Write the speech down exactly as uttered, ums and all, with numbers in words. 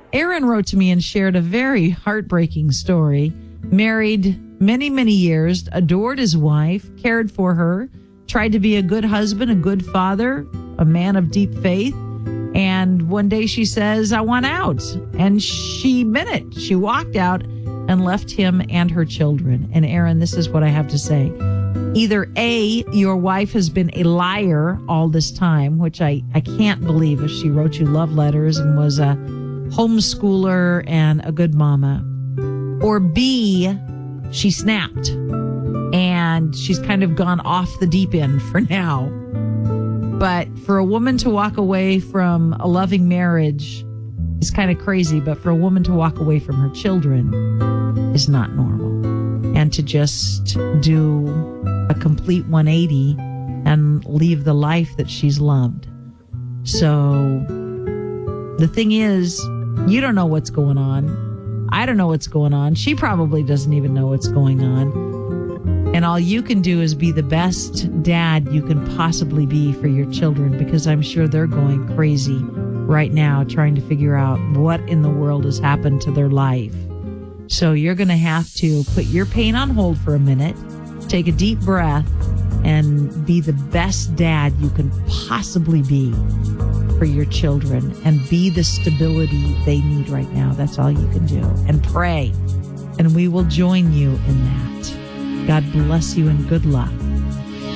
Aaron wrote to me and shared a very heartbreaking story. Married many, many years, adored his wife, cared for her, tried to be a good husband, a good father, a man of deep faith. And one day she says, I want out. And she meant it. She walked out and left him and her children. And Aaron, this is what I have to say. Either A, your wife has been a liar all this time, which I, I can't believe if she wrote you love letters and was a homeschooler and a good mama. Or B, she snapped and she's kind of gone off the deep end for now. But for a woman to walk away from a loving marriage is kind of crazy. But for a woman to walk away from her children is not normal. And to just do a complete one eighty and leave the life that she's loved. So the thing is, you don't know what's going on. I don't know what's going on. She probably doesn't even know what's going on. And all you can do is be the best dad you can possibly be for your children, because I'm sure they're going crazy right now trying to figure out what in the world has happened to their life. So you're going to have to put your pain on hold for a minute, take a deep breath, and be the best dad you can possibly be for your children and be the stability they need right now. That's all you can do. And pray. And we will join you in that. God bless you and good luck.